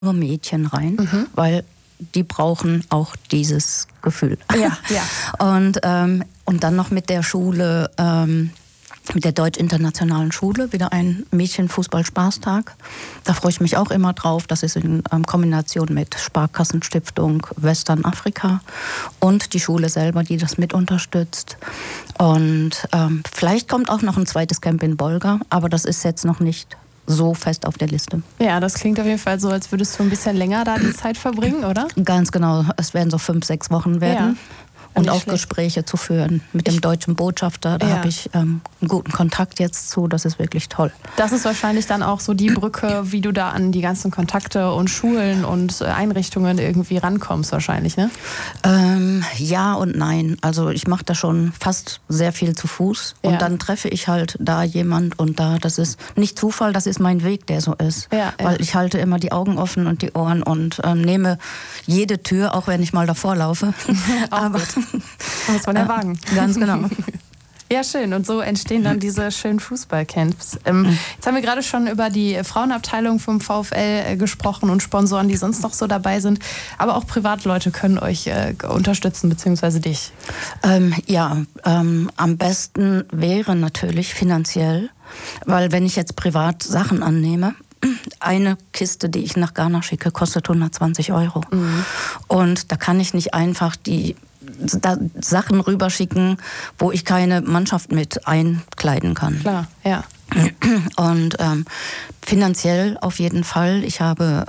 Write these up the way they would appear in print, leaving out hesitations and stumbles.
nur Mädchen rein, weil die brauchen auch dieses Gefühl. Ja, ja. Und dann noch mit der Schule, mit der Deutsch-Internationalen Schule, wieder ein Mädchenfußball-Spaßtag. Da freue ich mich auch immer drauf. Das ist in Kombination mit Sparkassenstiftung Western-Afrika und die Schule selber, die das mit unterstützt. Und vielleicht kommt auch noch ein zweites Camp in Bolga, aber das ist jetzt noch nicht so fest auf der Liste. Ja, das klingt auf jeden Fall so, als würdest du ein bisschen länger da die Zeit verbringen, oder? Ganz genau. Es werden so 5-6 Wochen werden. Ja. Und auch Gespräche zu führen mit dem deutschen Botschafter. Da habe ich einen guten Kontakt jetzt zu. Das ist wirklich toll. Das ist wahrscheinlich dann auch so die Brücke, wie du da an die ganzen Kontakte und Schulen und Einrichtungen irgendwie rankommst wahrscheinlich, ne? Ja und nein. Also ich mache da schon fast sehr viel zu Fuß. Und dann treffe ich halt da jemand und da. Das ist nicht Zufall, das ist mein Weg, der so ist. Ja, weil ich halte immer die Augen offen und die Ohren und nehme jede Tür, auch wenn ich mal davor laufe. Aber muss man ja wagen. Ganz genau. Ja, schön. Und so entstehen dann diese schönen Fußballcamps. Jetzt haben wir gerade schon über die Frauenabteilung vom VfL gesprochen und Sponsoren, die sonst noch so dabei sind. Aber auch Privatleute können euch unterstützen, beziehungsweise dich. Am besten wäre natürlich finanziell, weil wenn ich jetzt privat Sachen annehme, eine Kiste, die ich nach Ghana schicke, kostet 120 €. Und da kann ich nicht einfach die Sachen rüberschicken, wo ich keine Mannschaft mit einkleiden kann. Klar, ja. Und finanziell auf jeden Fall. Ich habe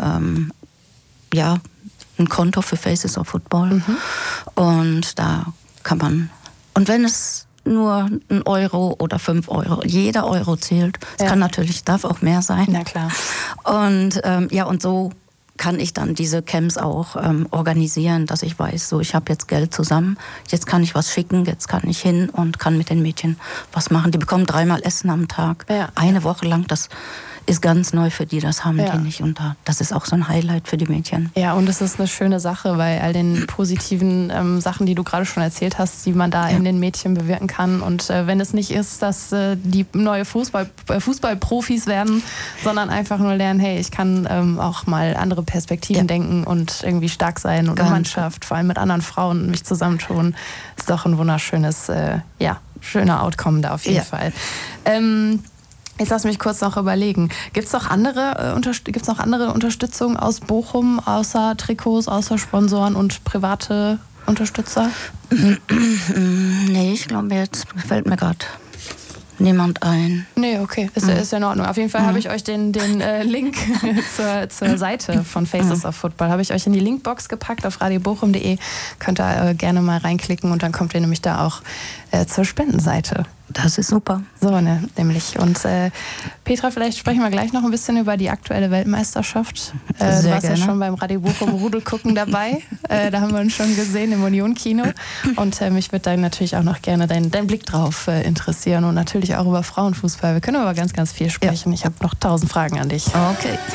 ein Konto für Faces of Football. Und da kann man, und wenn es nur 1 Euro oder 5 €, jeder Euro zählt. Es kann natürlich, darf auch mehr sein. Na klar. Und und so kann ich dann diese Camps auch organisieren, dass ich weiß, so ich habe jetzt Geld zusammen, jetzt kann ich was schicken, jetzt kann ich hin und kann mit den Mädchen was machen. Die bekommen 3-mal Essen am Tag, eine Woche lang, das ist ganz neu für die, das haben die nicht. Und das ist auch so ein Highlight für die Mädchen. Ja, und es ist eine schöne Sache, weil all den positiven Sachen, die du gerade schon erzählt hast, die man da in den Mädchen bewirken kann. Und wenn es nicht ist, dass die neue Fußballprofis werden, sondern einfach nur lernen, hey, ich kann auch mal andere Perspektiven denken und irgendwie stark sein und in Mannschaft, vor allem mit anderen Frauen mich zusammentun, ist doch ein wunderschönes, schöner Outcome da auf jeden Fall. Jetzt lass mich kurz noch überlegen. Gibt es noch andere Unterstützung aus Bochum, außer Trikots, außer Sponsoren und private Unterstützer? Nee, ich glaube, jetzt fällt mir gerade niemand ein. Nee, okay, ist ja in Ordnung. Auf jeden Fall habe ich euch den Link zur Seite von Faces of Football, habe ich euch in die Linkbox gepackt auf radiobochum.de. Könnt ihr gerne mal reinklicken und dann kommt ihr nämlich da auch zur Spendenseite. Das ist super. So, nämlich. Und Petra, vielleicht sprechen wir gleich noch ein bisschen über die aktuelle Weltmeisterschaft. Du warst ja schon beim Radio Bochum Rudel gucken dabei. Da haben wir uns schon gesehen im Union-Kino. Und mich würde dann natürlich auch noch gerne dein Blick drauf interessieren und natürlich auch über Frauenfußball. Wir können über ganz, ganz viel sprechen. Ich habe noch 1000 Fragen an dich. Okay.